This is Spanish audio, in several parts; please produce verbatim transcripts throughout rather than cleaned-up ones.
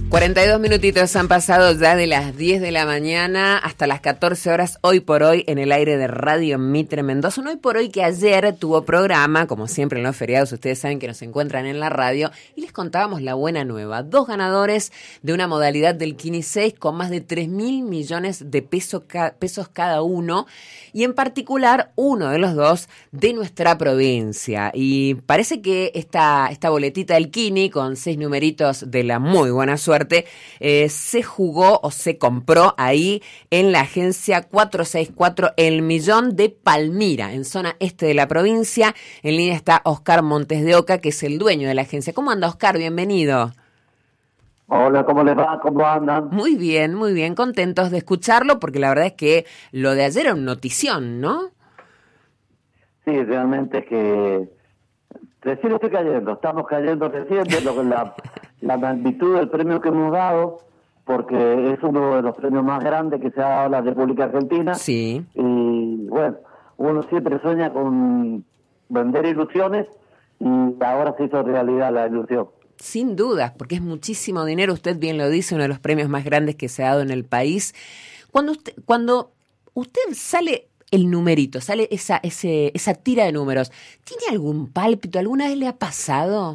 cuarenta y dos minutitos han pasado ya de las diez de la mañana hasta las catorce horas, hoy por hoy, en el aire de Radio Mitre Mendoza. Un hoy por hoy que ayer tuvo programa, como siempre en los feriados, ustedes saben que nos encuentran en la radio, y les contábamos la buena nueva. Dos ganadores de una modalidad del Kini seis con más de tres mil millones de peso ca- pesos cada uno, y en particular uno de los dos de nuestra provincia. Y parece que esta, esta boletita del Kini, con seis numeritos de la muy buena suerte, Eh, se jugó o se compró ahí en la agencia cuatrocientos sesenta y cuatro El Millón de Palmira, en zona este de la provincia. En línea está Oscar Montes de Oca, que es el dueño de la agencia. ¿Cómo anda, Oscar? Bienvenido. Hola, ¿cómo les va? ¿Cómo andan? Muy bien, muy bien, contentos de escucharlo, porque la verdad es que lo de ayer era una notición, ¿no? Sí, realmente es que recién estoy cayendo, estamos cayendo recién de lo que la, la magnitud del premio que hemos dado, porque es uno de los premios más grandes que se ha dado en la República Argentina. Sí. Y bueno, uno siempre sueña con vender ilusiones y ahora se hizo realidad la ilusión. Sin dudas, porque es muchísimo dinero, usted bien lo dice, uno de los premios más grandes que se ha dado en el país. Cuando usted, cuando usted sale el numerito, sale esa, ese, esa tira de números, ¿tiene algún pálpito? ¿Alguna vez le ha pasado?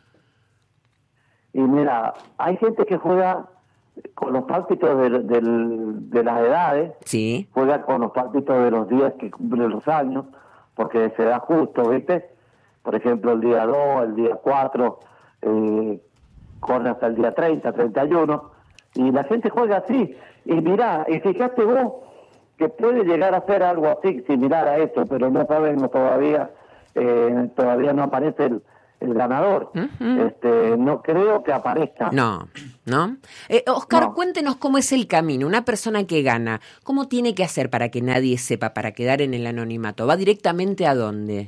Y mira, hay gente que juega con los pálpitos de, de, de las edades, Sí. juega con los pálpitos de los días que cumplen los años, porque se da justo, ¿viste? Por ejemplo, el día dos, el día cuatro, eh, corre hasta el día treinta, treinta y uno, y la gente juega así. Y mirá, y fíjate vos que puede llegar a ser algo así similar a eso, pero no sabemos todavía, eh, todavía no aparece el, el ganador. Uh-huh. Este, no creo que aparezca. No, ¿no? Eh, Oscar, no. Cuéntenos cómo es el camino. Una persona que gana, ¿cómo tiene que hacer para que nadie sepa, para quedar en el anonimato? ¿Va directamente a dónde?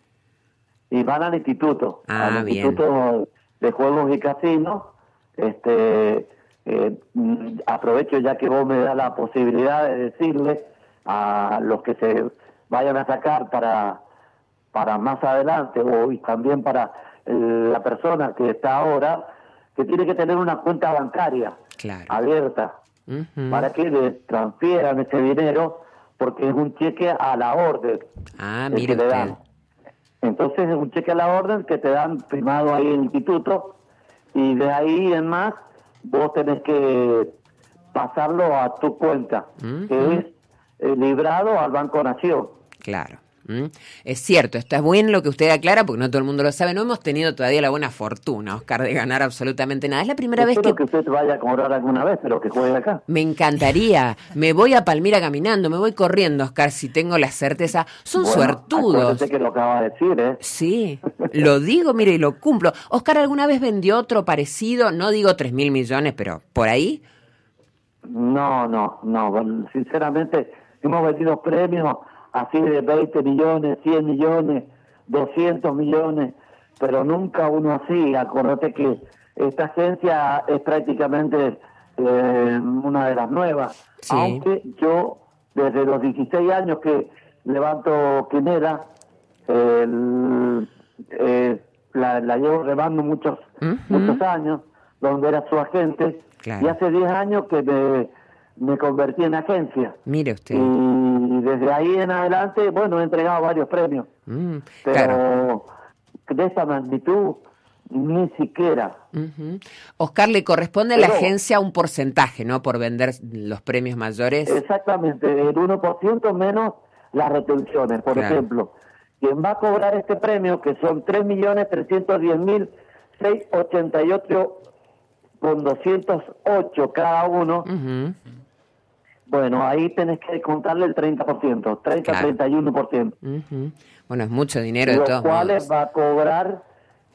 Y van al instituto, ah, al bien. Instituto de Juegos y Casinos. Este, eh, aprovecho ya que vos me das la posibilidad de decirle a los que se vayan a sacar para para más adelante, o y también para eh, la persona que está ahora, que tiene que tener una cuenta bancaria claro. abierta, uh-huh. para que le transfieran ese dinero, porque es un cheque a la orden. Ah, mire que usted. le dan. Entonces es un cheque a la orden que te dan firmado ahí en el instituto, y de ahí en más vos tenés que pasarlo a tu cuenta, uh-huh. que es eh, librado al Banco Nación. Claro. ¿Mm? Es cierto, está bien lo que usted aclara, porque no todo el mundo lo sabe. No hemos tenido todavía la buena fortuna, Oscar, de ganar absolutamente nada. Es la primera Espero vez que... que usted vaya a cobrar alguna vez, pero que juegue acá. Me encantaría. Me voy a Palmira caminando, me voy corriendo, Oscar, si tengo la certeza. Son bueno, suertudos. Acuérdate que lo acaba de decir, ¿eh? Sí, lo digo, mire, y lo cumplo. Oscar, ¿alguna vez vendió otro parecido? No digo tres mil millones, pero ¿por ahí? No, no, no. Sinceramente, hemos vendido premios así de veinte millones, cien millones, doscientos millones, pero nunca uno así. Acordate que esta agencia es prácticamente eh, una de las nuevas, sí. Aunque yo desde los dieciséis años que levanto quinera, eh, eh, la, la llevo remando muchos, uh-huh. muchos años, donde era su agente, claro. Y hace diez años que me, me convertí en agencia. Mire usted. Y desde ahí en adelante, bueno, he entregado varios premios. Mm, pero claro. de esta magnitud, ni siquiera. Uh-huh. Oscar, le corresponde pero, a la agencia un porcentaje, ¿no? Por vender los premios mayores. Exactamente, el uno por ciento menos las retenciones. Por claro. ejemplo, quien va a cobrar este premio, que son tres millones trescientos diez mil seiscientos ochenta y ocho con doscientos ocho cada uno, uh-huh. Bueno, ahí tenés que contarle el treinta por ciento, treinta a treinta y uno por ciento. Uh-huh. Bueno, es mucho dinero de los todos cuales modos. Va a cobrar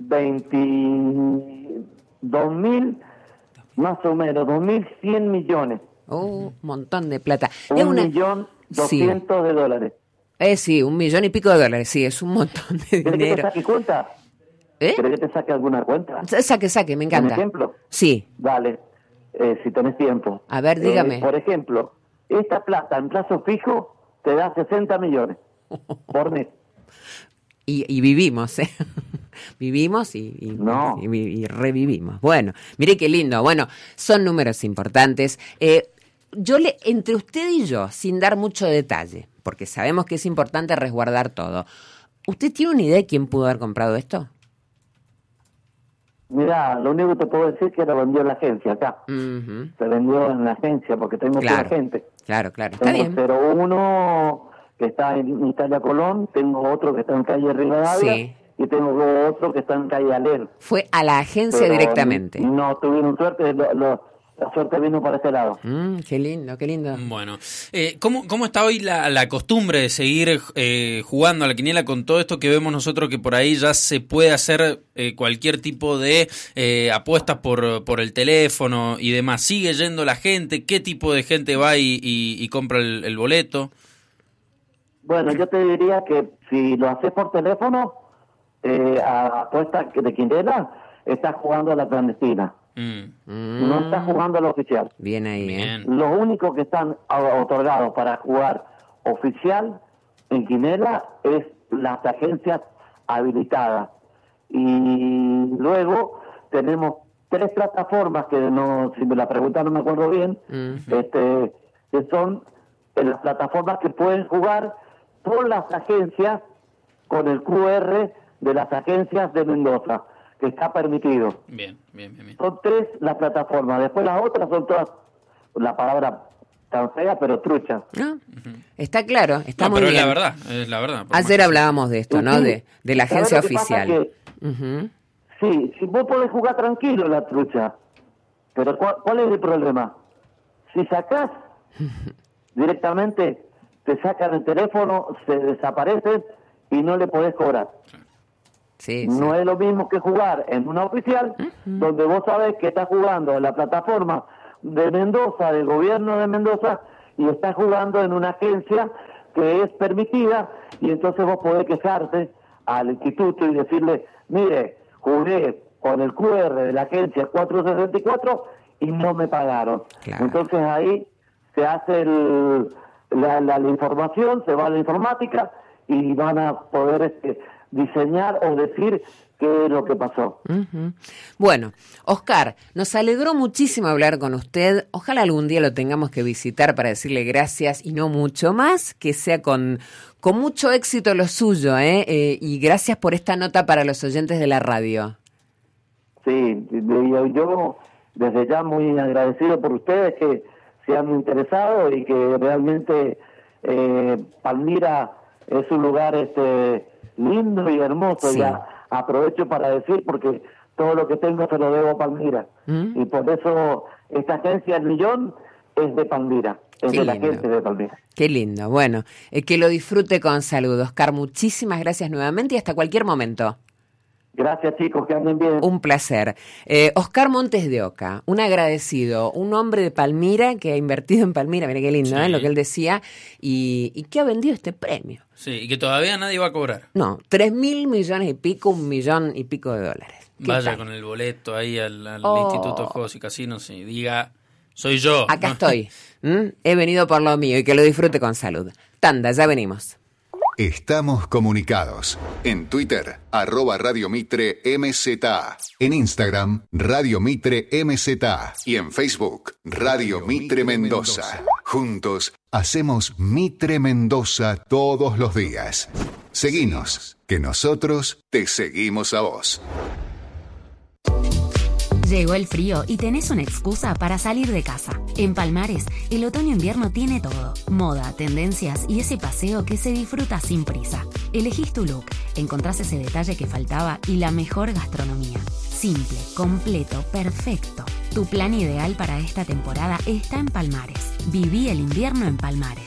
veintidós mil, más o menos, dos mil cien millones. Oh, un montón de plata. Un es una... millón doscientos sí. de dólares. Eh, sí, un millón y pico de dólares, sí, es un montón de dinero. ¿Querés que te saque cuenta? ¿Eh? ¿Querés que te saque alguna cuenta? Saque, saque, me encanta. ¿Un ejemplo? Sí. Dale, eh, si tenés tiempo. A ver, dígame. Eh, por ejemplo, esta plata en plazo fijo te da sesenta millones por mes. Y, y vivimos, ¿eh? Vivimos y, y, No. y, y, y revivimos. Bueno, mire qué lindo. Bueno, son números importantes. Eh, yo le, entre usted y yo, sin dar mucho detalle, porque sabemos que es importante resguardar todo, ¿usted tiene una idea de quién pudo haber comprado esto? Mirá, lo único que te puedo decir es que lo vendió en la agencia acá. Uh-huh. Se vendió en la agencia porque tengo Claro. mucha gente. Claro, claro, está Tengo bien. cero uno que está en Italia Colón, tengo otro que está en calle Rivadavia Sí. y tengo otro que está en calle Alén. Fue a la agencia Pero directamente. No tuvieron suerte, lo, lo, la suerte vino para este lado. Mm, qué lindo, qué lindo. Bueno, eh, ¿cómo, ¿cómo está hoy la, la costumbre de seguir eh, jugando a la quiniela con todo esto que vemos nosotros, que por ahí ya se puede hacer eh, cualquier tipo de eh, apuestas por, por el teléfono y demás? ¿Sigue yendo la gente? ¿Qué tipo de gente va y, y, y compra el, el boleto? Bueno, yo te diría que si lo haces por teléfono, eh, a apuesta de quiniela, estás jugando a la clandestina. Mm, Mm, No estás jugando a la oficial. bien ahí, ¿eh? bien. Los únicos que están a- otorgados para jugar oficial en quinela es las agencias habilitadas. Y luego tenemos tres plataformas que no, si me la preguntan no me acuerdo bien, Ujú. este, que son eh, las plataformas que pueden jugar por las agencias con el Q R de las agencias de Mendoza, que está permitido. Bien, bien, bien, bien. Son tres las plataformas, después las otras son todas, la palabra tan fea, pero truchas. ¿No? Está claro, está No, muy pero bien. es la verdad, es la verdad. por más Ayer que- hablábamos de esto, ¿no? Sí. De, de la ¿Sabes agencia lo que pasa? oficial. Que, Ujú. sí, si vos podés jugar tranquilo en la trucha, pero ¿cuál, cuál es el problema? Si sacás directamente, te sacan el teléfono, se desaparecen y no le podés cobrar. Sí, sí. No es lo mismo que jugar en una oficial, donde vos sabés que estás jugando en la plataforma de Mendoza, del gobierno de Mendoza, y estás jugando en una agencia que es permitida, y entonces vos podés quejarte al instituto y decirle, mire, jugué con el Q R de la agencia cuatrocientos sesenta y cuatro y no me pagaron. Claro. Entonces ahí se hace el, la, la, la información, se va a la informática y van a poder este, diseñar o decir qué es lo que pasó. Ujú. Bueno, Oscar, nos alegró muchísimo hablar con usted. Ojalá algún día lo tengamos que visitar para decirle gracias y no mucho más, que sea con, con mucho éxito lo suyo, ¿eh? Eh, y gracias por esta nota para los oyentes de la radio. Sí, yo, yo desde ya muy agradecido por ustedes que se han interesado y que realmente eh, Palmira es un lugar este lindo y hermoso. Sí. Ya aprovecho para decir porque todo lo que tengo se lo debo a Palmira. ¿Mm? Y por eso esta agencia El Millón es de Palmira, es Qué de la lindo. gente de Palmira. Qué lindo. Bueno, eh, que lo disfrute con salud. Oscar, muchísimas gracias nuevamente y hasta cualquier momento. Gracias chicos, que anden bien. Un placer. Eh, Oscar Montes de Oca, un agradecido, un hombre de Palmira que ha invertido en Palmira, mira qué lindo, Sí. ¿eh? Lo que él decía, y, y que ha vendido este premio. Sí, y que todavía nadie va a cobrar. No, tres mil millones y pico, un millón y pico de dólares. ¿Qué Vaya tal? con el boleto ahí al, al Oh. Instituto de Juegos y Casinos y diga, soy yo. Acá estoy. ¿Mm? He venido por lo mío y que lo disfrute con salud. Tanda, ya venimos. Estamos comunicados. En Twitter, arroba Radio Mitre M Z A. En Instagram, Radio Mitre M Z A. Y en Facebook, Radio Mitre Mendoza. Juntos, hacemos Mitre Mendoza todos los días. Seguinos, que nosotros te seguimos a vos. Llegó el frío y tenés una excusa para salir de casa. En Palmares, el otoño-invierno tiene todo. Moda, tendencias y ese paseo que se disfruta sin prisa. Elegís tu look, encontrás ese detalle que faltaba y la mejor gastronomía. Simple, completo, perfecto. Tu plan ideal para esta temporada está en Palmares. Viví el invierno en Palmares.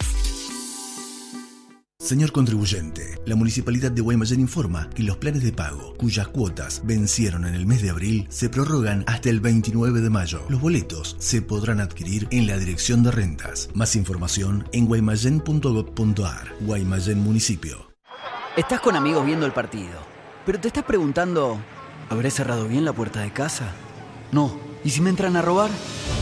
Señor contribuyente, la Municipalidad de Guaymallén informa que los planes de pago, cuyas cuotas vencieron en el mes de abril, se prorrogan hasta el veintinueve de mayo. Los boletos se podrán adquirir en la Dirección de Rentas. Más información en guaymallén punto gob punto ar. Guaymallén Municipio. Estás con amigos viendo el partido, pero te estás preguntando, ¿habré cerrado bien la puerta de casa? No. ¿Y si me entran a robar?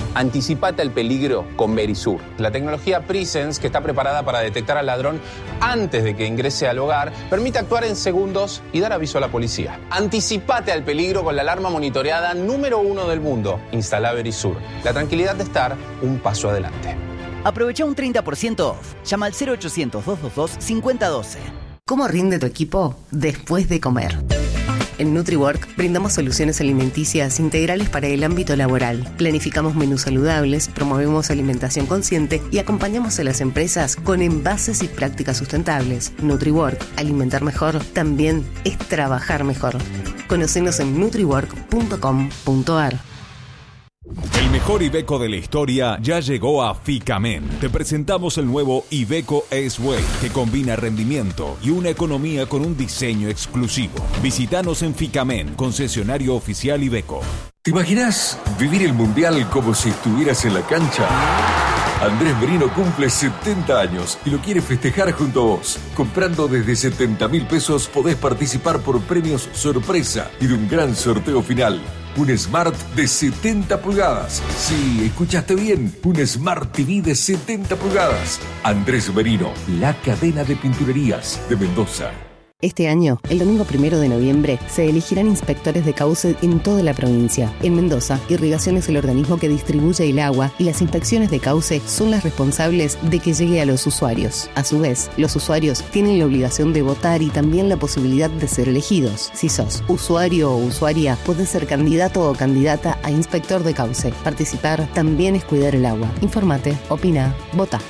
Anticipate al peligro con Verisur. La tecnología Presence, que está preparada para detectar al ladrón antes de que ingrese al hogar, permite actuar en segundos y dar aviso a la policía. Anticipate al peligro con la alarma monitoreada número uno del mundo. Instala Verisur. La tranquilidad de estar un paso adelante. Aprovecha un treinta por ciento off. Llama al cero ochocientos, dos dos dos, cinco cero uno dos. ¿Cómo rinde tu equipo después de comer? En NutriWork brindamos soluciones alimenticias integrales para el ámbito laboral. Planificamos menús saludables, promovemos alimentación consciente y acompañamos a las empresas con envases y prácticas sustentables. NutriWork, alimentar mejor, también es trabajar mejor. Conocenos en nutriwork punto com punto a r. El mejor Iveco de la historia ya llegó a Ficamen. Te presentamos el nuevo Iveco S-Way, que combina rendimiento y una economía con un diseño exclusivo. Visítanos en Ficamen, concesionario oficial Iveco. ¿Te imaginas vivir el Mundial como si estuvieras en la cancha? Andrés Merino cumple setenta años y lo quiere festejar junto a vos. Comprando desde setenta mil pesos podés participar por premios sorpresa y de un gran sorteo final. Un Smart de setenta pulgadas. Sí, escuchaste bien. Un Smart T V de setenta pulgadas. Andrés Merino, la cadena de pinturerías de Mendoza. Este año, el domingo primero de noviembre, se elegirán inspectores de cauce en toda la provincia. En Mendoza, Irrigación es el organismo que distribuye el agua y las inspecciones de cauce son las responsables de que llegue a los usuarios. A su vez, los usuarios tienen la obligación de votar y también la posibilidad de ser elegidos. Si sos usuario o usuaria, podés ser candidato o candidata a inspector de cauce. Participar también es cuidar el agua. Infórmate, opina, vota.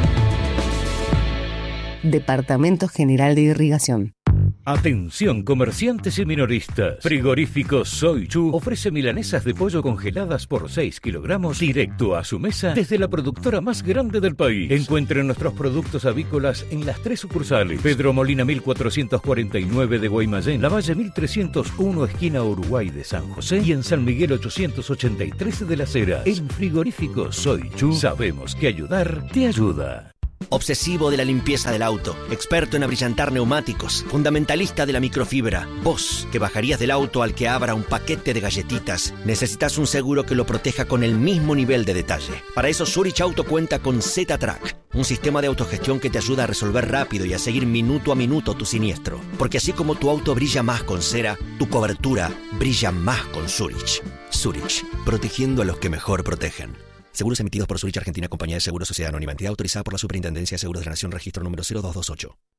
Departamento General de Irrigación. Atención comerciantes y minoristas. Frigorífico Soy Chu ofrece milanesas de pollo congeladas por seis kilogramos directo a su mesa desde la productora más grande del país. Encuentren nuestros productos avícolas en las tres sucursales: Pedro Molina mil cuatrocientos cuarenta y nueve de Guaymallén, Lavalle mil trescientos uno esquina Uruguay de San José y en San Miguel ochocientos ochenta y tres de Las Heras. En Frigorífico Soy Chu sabemos que ayudar te ayuda. Obsesivo de la limpieza del auto, experto en abrillantar neumáticos, fundamentalista de la microfibra. Vos, que bajarías del auto al que abra un paquete de galletitas, necesitas un seguro que lo proteja con el mismo nivel de detalle. Para eso Zurich Auto cuenta con Z-Track, un sistema de autogestión que te ayuda a resolver rápido y a seguir minuto a minuto tu siniestro. Porque así como tu auto brilla más con cera, tu cobertura brilla más con Zurich. Zurich, protegiendo a los que mejor protegen. Seguros emitidos por Zurich Argentina, Compañía de Seguros Sociedad Anónima, entidad autorizada por la Superintendencia de Seguros de la Nación, registro número cero dos dos ocho.